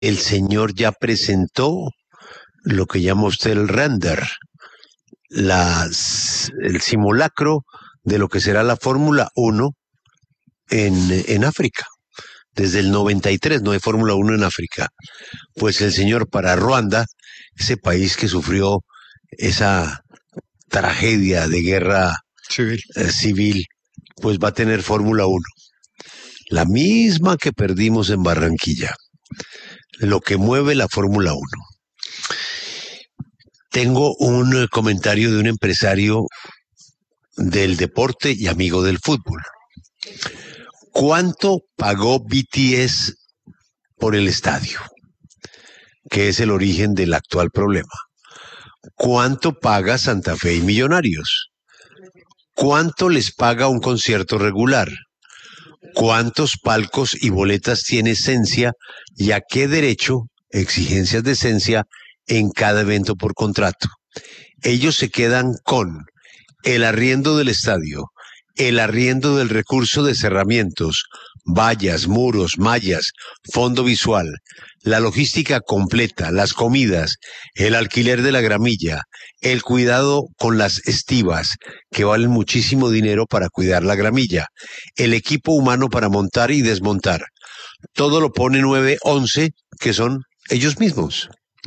el señor ya presentó lo que llama usted el render, el simulacro de lo que será la Fórmula 1 en África. Desde el 93 no hay Fórmula 1 en África. Pues el señor para Ruanda, ese país que sufrió esa tragedia de guerra civil, pues va a tener Fórmula 1. La misma que perdimos en Barranquilla. Lo que mueve la Fórmula 1. Tengo un comentario de un empresario del deporte y amigo del fútbol. ¿Cuánto pagó BTS por el estadio? Que es el origen del actual problema. ¿Cuánto paga Santa Fe y Millonarios? ¿Cuánto les paga un concierto regular? ¿Cuántos palcos y boletas tiene Esencia y a qué derecho, exigencias de Esencia, en cada evento por contrato? Ellos se quedan con el arriendo del estadio, el arriendo del recurso de cerramientos, vallas, muros, mallas, fondo visual, la logística completa, las comidas, el alquiler de la gramilla, el cuidado con las estivas, que valen muchísimo dinero para cuidar la gramilla, el equipo humano para montar y desmontar. Todo lo pone 911, que son ellos mismos.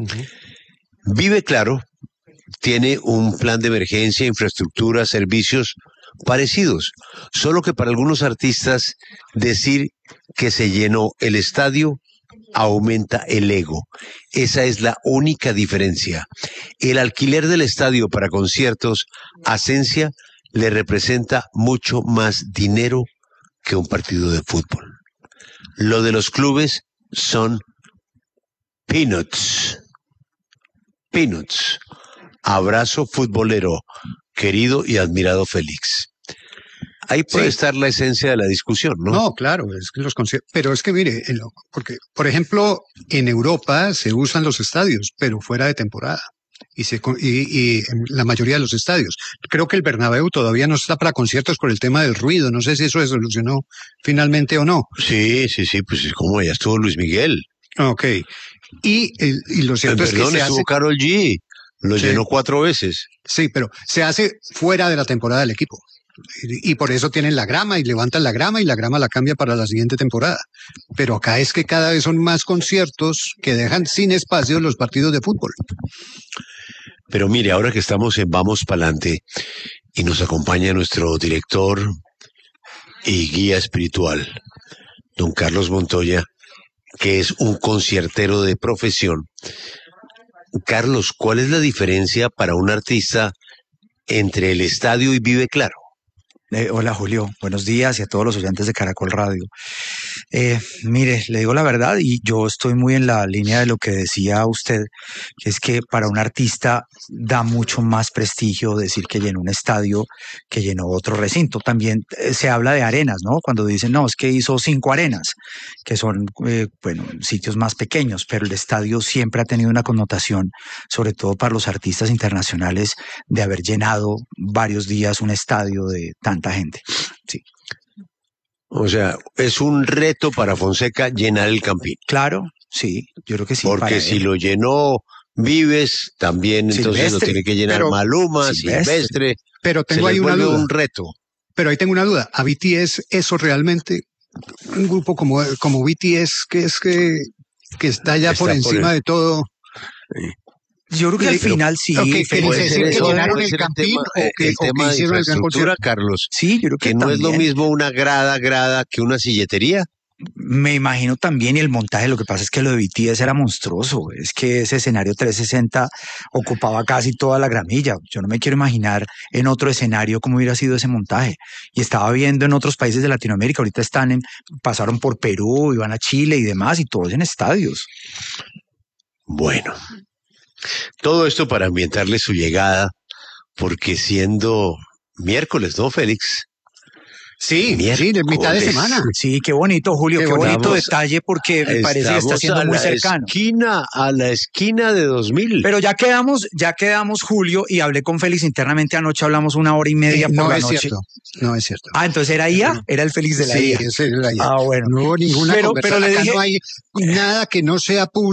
Vive Claro tiene un plan de emergencia, infraestructura, servicios parecidos, solo que para algunos artistas decir que se llenó el estadio aumenta el ego. Esa es la única diferencia. El alquiler del estadio para conciertos a Esencia le representa mucho más dinero que un partido de fútbol. Lo de los clubes son peanuts. Peanuts. Abrazo futbolero, querido y admirado Félix. Ahí puede estar la esencia de la discusión, ¿no? No, claro, es que pero es que mire, porque, por ejemplo, en Europa se usan los estadios, pero fuera de temporada. Y en la mayoría de los estadios. Creo que el Bernabéu todavía no está para conciertos por el tema del ruido. No sé si eso se solucionó finalmente o no. Sí, pues es como ya estuvo Luis Miguel. Ok. Y lo cierto es que se estuvo hace... Karol G. Lo llenó 4 veces. Sí, pero se hace fuera de la temporada del equipo. Y por eso tienen la grama y levantan la grama y la grama la cambia para la siguiente temporada. Pero acá es que cada vez son más conciertos que dejan sin espacio los partidos de fútbol. Pero mire, ahora que estamos en Vamos Pa'lante y nos acompaña nuestro director y guía espiritual, don Carlos Montoya, que es un conciertero de profesión. Carlos, ¿cuál es la diferencia para un artista entre el estadio y Vive Claro? Hola Julio, buenos días y a todos los oyentes de Caracol Radio. Mire, le digo la verdad y yo estoy muy en la línea de lo que decía usted, que es que para un artista da mucho más prestigio decir que llenó un estadio que llenó otro recinto. También se habla de arenas, ¿no? Cuando dicen, no, es que hizo 5 arenas, que son, sitios más pequeños, pero el estadio siempre ha tenido una connotación, sobre todo para los artistas internacionales, de haber llenado varios días un estadio de tanta gente. Sí. O sea, es un reto para Fonseca llenar el Campín. Claro, sí, yo creo que sí. Porque si lo llenó Vives, también entonces lo tiene que llenar Maluma, Silvestre. Pero tengo ahí una duda. Un reto. Pero ahí tengo una duda. ¿A BTS eso realmente, un grupo como BTS, que está ya por encima de todo? Yo creo que al final sí. Que llenaron el Campín o que hicieron el gran concierto. Carlos. Sí, yo creo que no es lo mismo una grada que una silletería. Me imagino también, y el montaje, lo que pasa es que lo de BTS era monstruoso, es que ese escenario 360 ocupaba casi toda la gramilla. Yo no me quiero imaginar en otro escenario cómo hubiera sido ese montaje. Y estaba viendo en otros países de Latinoamérica, ahorita pasaron por Perú, iban a Chile y demás, y todos en estadios. Bueno, todo esto para ambientarle su llegada, porque siendo miércoles, ¿no, Félix? Sí, sí, de mitad de semana. Sí, qué bonito, Julio, qué bonito Estamos- detalle porque me parece que está Estamos siendo muy cercano. A la esquina de 2000. Pero ya quedamos, Julio, y hablé con Félix internamente anoche, hablamos 1 hora y media por No la es noche. cierto, no es cierto. Ah, entonces era IA, era el Félix de la Sí, IA. ese es la idea. Ah, bueno. No hubo ninguna Pero conversación. le Acá dije, no hay nada que no sea público.